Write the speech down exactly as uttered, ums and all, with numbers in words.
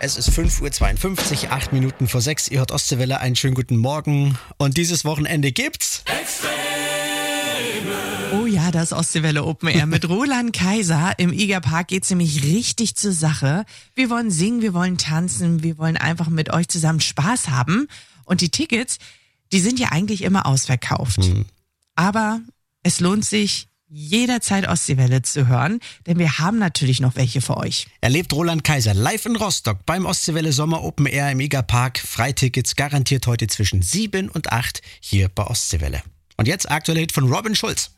Es ist fünf Uhr zweiundfünfzig, acht Minuten vor sechs. Ihr hört Ostseewelle, einen schönen guten Morgen. Und dieses Wochenende gibt's... Oh ja, das Ostseewelle Open Air mit Roland Kaiser. Im Igerpark geht's nämlich richtig zur Sache. Wir wollen singen, wir wollen tanzen, wir wollen einfach mit euch zusammen Spaß haben. Und die Tickets, die sind ja eigentlich immer ausverkauft. Mhm. Aber es lohnt sich, jederzeit Ostseewelle zu hören, denn wir haben natürlich noch welche für euch. Erlebt Roland Kaiser live in Rostock beim Ostseewelle Sommer Open Air im Igerpark. Freitickets garantiert heute zwischen sieben und acht hier bei Ostseewelle. Und jetzt aktuell Hit von Robin Schulz.